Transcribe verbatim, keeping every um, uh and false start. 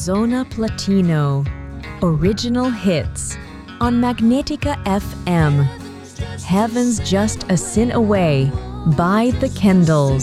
Zona Platino, original hits on Magnetica F M. Heaven's Just a Sin Away by The Kendalls.